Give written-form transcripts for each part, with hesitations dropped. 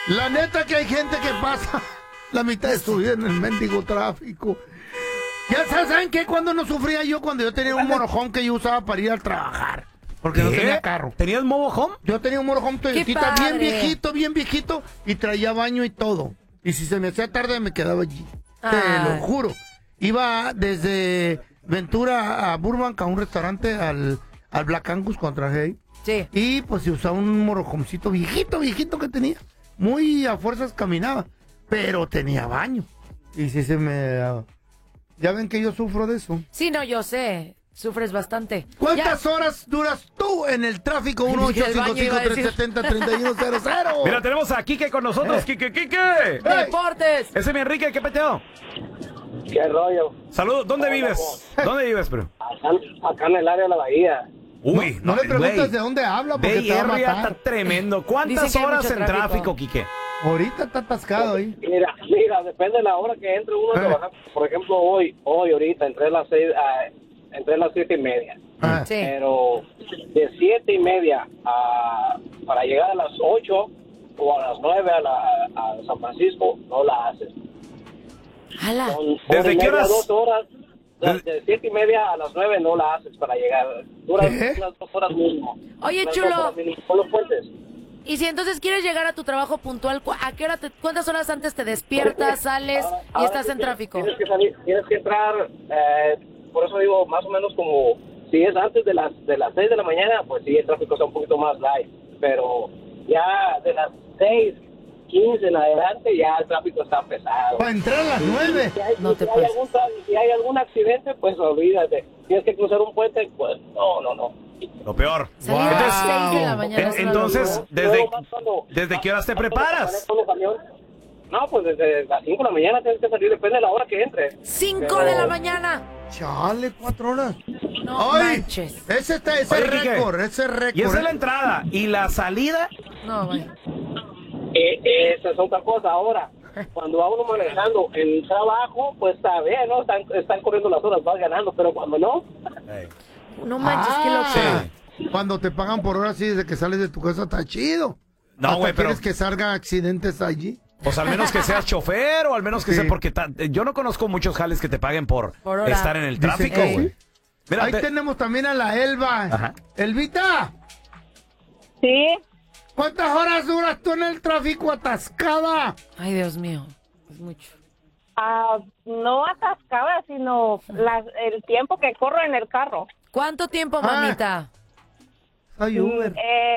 La neta que hay gente que pasa la mitad de su vida en el mendigo tráfico. Ya saben que cuando no sufría yo, cuando yo tenía un motorhome que yo usaba para ir a trabajar. Porque no tenía carro. ¿Tenías motorhome? Yo tenía un motorhome Toyotita bien viejito, y traía baño y todo. Y si se me hacía tarde, me quedaba allí. Te lo juro. Iba desde Ventura a Burbank, a un restaurante, al Black Angus contra Hey. Sí. Y pues se usaba un motorhomecito viejito que tenía. Muy a fuerzas caminaba, pero tenía baño. Y si se me... Ya ven que yo sufro de eso. Sí, no, yo sé. Sufres bastante. ¿Cuántas horas duras tú en el tráfico? 1-855-370-3100. Mira, tenemos a Quique con nosotros. Quique. ¡Deportes! Ese es mi Enrique, ¿qué peteo? ¿Qué rollo? Saludos, ¿dónde vives? ¿Dónde vives, bro? Acá en el área de la bahía. Uy, no le preguntes de dónde habla porque te va a matar. está tremendo. ¿Cuántas horas en tráfico, Quique? Ahorita está atascado ahí. Mira, depende de la hora que entre uno a trabajar. Por ejemplo, hoy ahorita entré a las 7:30. Sí. Pero de 7:30 para llegar a las 8 o a las 9 a San Francisco, no la haces. ¡Hala! ¿Desde qué horas? 2 horas. De 7:30 a las 9 no la haces para llegar. Duras unas 2 horas mínimo. Oye, unas chulo. 2 horas mínimo, con los puentes. Y si entonces quieres llegar a tu trabajo puntual, ¿a qué hora ¿cuántas horas antes te despiertas, sales y estás en tráfico? Tienes que salir, tienes que entrar, por eso digo, más o menos como, si es antes de las 6 de la mañana, pues sí, el tráfico está un poquito más light, pero ya de las 6:15 en adelante, ya el tráfico está pesado. Para entrar a las 9. Si hay algún accidente, pues olvídate. Tienes que cruzar un puente, pues no. Lo peor. Salir a las 6 de la mañana. Entonces, ¿desde qué horas te preparas? No, pues desde las 5 de la mañana tienes que salir, depende de la hora que entre. 5 de la mañana. Chale, 4 horas. No manches. Ese Oye, récord. Y esa es la entrada. ¿Y la salida? No, güey. Esa es otra cosa. Ahora, cuando va uno manejando el trabajo, pues está bien, ¿no? Están corriendo las horas, vas ganando, pero cuando no... No manches, qué loco. Cuando te pagan por hora, sí, desde que sales de tu casa, está chido. No, güey, pero... ¿Quieres que salga accidentes allí? Pues al menos que seas chofer o al menos que sea porque... yo no conozco muchos jales que te paguen por estar en el tráfico, güey. Mira, ahí tenemos también a la Elba. Ajá. Elvita. Sí. ¿Cuántas horas duras tú en el tráfico atascada? Ay, Dios mío, es mucho. No atascada, sino el tiempo que corro en el carro. ¿Cuánto tiempo, mamita? Soy Uber.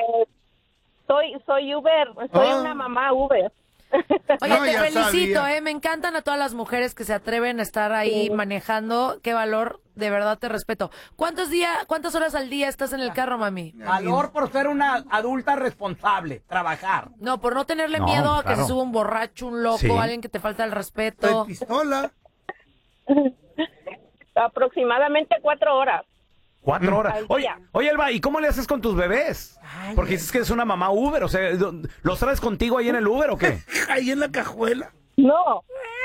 Soy Uber, soy una mamá Uber. Oye, te felicito, me encantan a todas las mujeres que se atreven a estar ahí manejando. Qué valor, de verdad te respeto. ¿Cuántas horas al día estás en el carro, mami? Valor por ser una adulta responsable, trabajar. No, por no tenerle miedo a que se suba un borracho, un loco, alguien que te falta el respeto. Pistola. Aproximadamente 4 horas. 4 horas. Oye, Elba, ¿y cómo le haces con tus bebés? Porque dices que eres una mamá Uber, o sea, ¿los traes contigo ahí en el Uber o qué? Ahí en la cajuela. No,